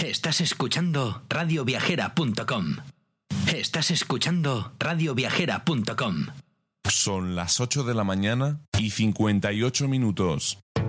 Estás escuchando radioviajera.com. Estás escuchando radioviajera.com. Son las 8 de la mañana y 58 minutos.